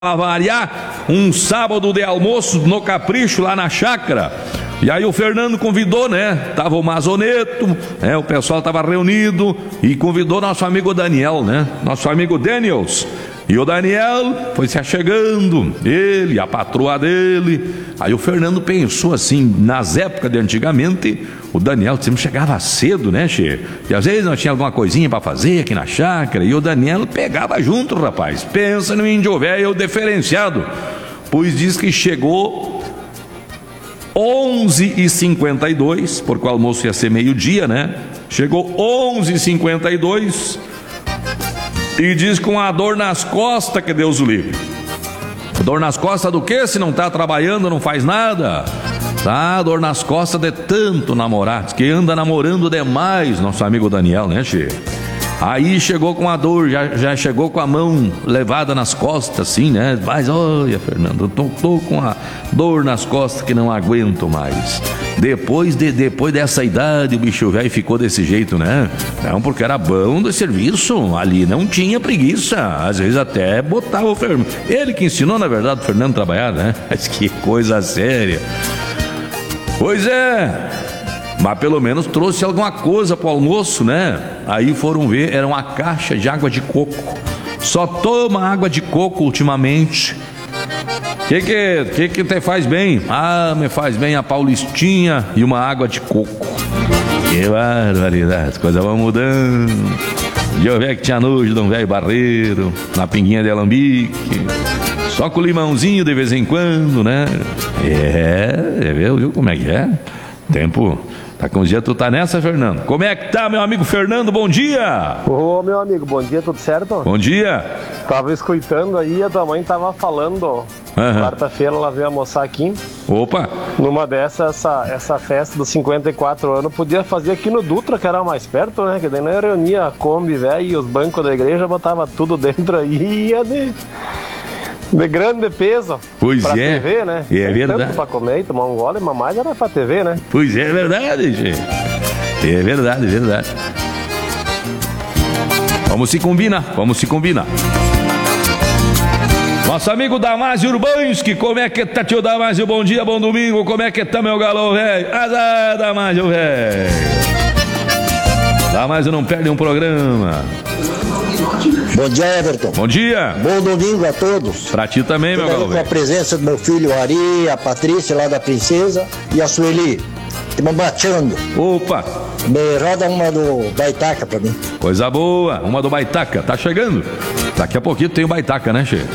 Para variar, um sábado de almoço no Capricho, lá na chácara. E aí o Fernando convidou, né? Tava o Mazoneto, né? O pessoal tava reunido e convidou nosso amigo Daniel, né? Nosso amigo Daniels. E o Daniel foi se achegando, ele, a patroa dele. Aí o Fernando pensou assim, nas épocas de antigamente, o Daniel sempre chegava cedo, né, che? E às vezes nós tinha alguma coisinha para fazer aqui na chácara, e o Daniel pegava junto, rapaz. Pensa no índio velho diferenciado, pois diz que chegou 11h52, porque o almoço ia ser meio-dia, né? Chegou 11h52 e diz com a dor nas costas, que Deus o livre. Dor nas costas do quê? Se não tá trabalhando, não faz nada. Tá, dor nas costas de tanto namorar, diz que anda namorando demais, nosso amigo Daniel, né, che? Aí chegou com a dor, já chegou com a mão levada nas costas, assim, né? Mas olha, Fernando, eu tô com a dor nas costas que não aguento mais. Depois dessa idade, o bicho velho ficou desse jeito, né? Não, porque era bom de serviço, ali não tinha preguiça. Às vezes até botava o Fernando. Ele que ensinou, na verdade, o Fernando a trabalhar, né? Mas que coisa séria. Pois é. Mas pelo menos trouxe alguma coisa pro almoço, né? Aí foram ver, era uma caixa de água de coco. Só toma água de coco ultimamente. Que te faz bem? Ah, me faz bem a Paulistinha e uma água de coco. Que barbaridade, as coisas vão mudando. E eu vi que tinha nojo de um velho barreiro, na pinguinha de alambique. Só com limãozinho de vez em quando, né? Viu como é que é? Tempo... Tá com dia, tu tá nessa, Fernando? Como é que tá, meu amigo Fernando? Bom dia! Ô, meu amigo, bom dia, tudo certo? Bom dia! Tava escutando aí, a tua mãe tava falando. Quarta-feira ela veio almoçar aqui. Opa! Numa dessas, essa festa dos 54 anos, podia fazer aqui no Dutra, que era mais perto, né? Que daí não reunia a Kombi, velho, e os bancos da igreja, botava tudo dentro aí e ia de grande peso. Pois pra é. TV, né? É verdade. Tanto pra comer e tomar um gole, mas mais era pra TV, né? Pois é, verdade, gente. É verdade, verdade. Vamos se combinar. Nosso amigo Damásio Urbanski, como é que tá, tio Damásio? Bom dia, bom domingo, como é que tá, meu galão, velho? Azar, Damásio, velho. Damásio não perde um programa. Bom dia, Everton. Bom dia. Bom domingo a todos. Pra ti também, meu galão. Com a presença do meu filho Ari, a Patrícia lá da Princesa e a Sueli. Estamos bateando. Opa. Me roda uma do Baitaca pra mim. Coisa boa. Uma do Baitaca. Tá chegando. Daqui a pouquinho tem o Baitaca, né, Che?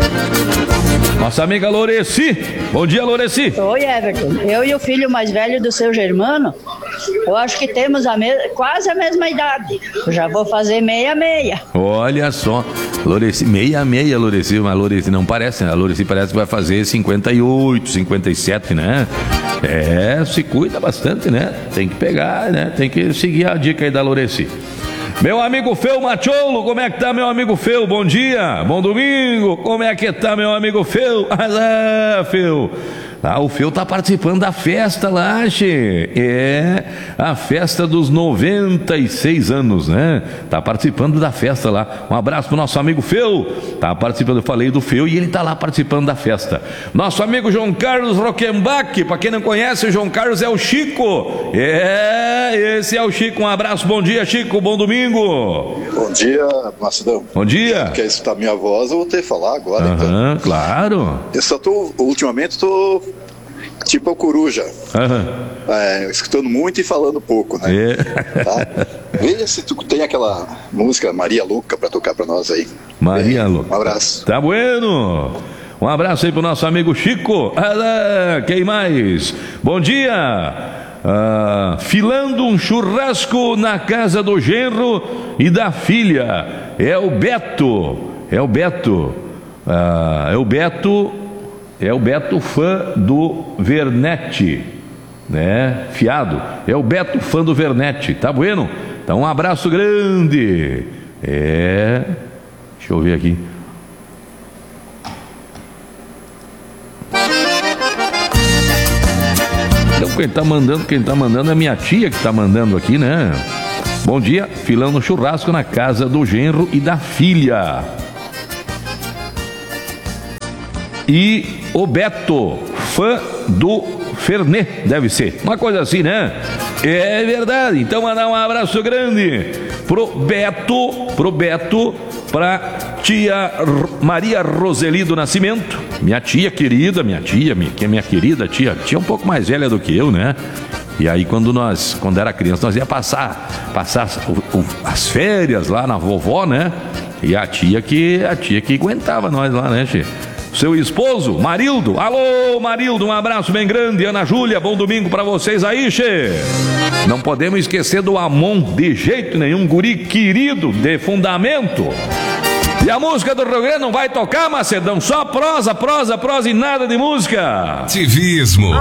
Nossa amiga Loreci. Bom dia, Loreci. Oi, Everton. Eu e o filho mais velho do seu Germano, eu acho que temos quase a mesma idade. Eu já vou fazer 66. Olha só. Loreci, 66, Loreci. Mas Loreci não parece, né? A Loreci parece que vai fazer 58, 57, né? Se cuida bastante, né? Tem que pegar, né? Tem que seguir a dica aí da Loreci. Meu amigo Feu Macholo, como é que tá, meu amigo Feu? Bom dia, bom domingo, como é que tá, meu amigo Feu? Feu. O Feu tá participando da festa lá, che. A festa dos 96 anos, né? Tá participando da festa lá. Um abraço pro nosso amigo Feu. Tá participando, eu falei do Feu e ele tá lá participando da festa. Nosso amigo João Carlos Rockenbach, pra quem não conhece, o João Carlos é o Chico. Esse é o Chico. Um abraço, bom dia, Chico, bom domingo. Bom dia, Macedão. Bom dia. Quer escutar minha voz? Eu vou ter que falar agora, então. Claro. Eu só ultimamente tô tipo a coruja, escutando muito e falando pouco, né? Tá? Veja se tu tem aquela música Maria Louca pra tocar pra nós aí. Maria Louca. Um abraço. Tá bueno. Um abraço aí pro nosso amigo Chico. Quem mais? Bom dia. Filando um churrasco na casa do genro e da filha. É o Beto, fã do Vernete, né? Fiado. É o Beto, fã do Vernete. Tá bueno? Então um abraço grande. Deixa eu ver aqui. Então quem tá mandando é minha tia que tá mandando aqui, né? Bom dia, filando churrasco na casa do genro e da filha. e o Beto, fã do Fernet, deve ser. Uma coisa assim, né? É verdade. Então mandar um abraço grande pro Beto, pra tia Maria Roseli do Nascimento, minha tia querida, minha querida tia um pouco mais velha do que eu, né? E aí quando era criança, nós ia passar as férias lá na vovó, né? E a tia que aguentava nós lá, né, tia? Seu esposo, Marildo. Alô, Marildo, um abraço bem grande. Ana Júlia, bom domingo pra vocês aí, che. Não podemos esquecer do Amon, de jeito nenhum, guri querido, de fundamento. E a música do Rio Grande não vai tocar, Macedão, só prosa e nada de música. Nativismo.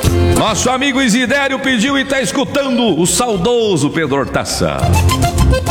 Nosso amigo Isidério pediu e tá escutando o saudoso Pedro Hortaça.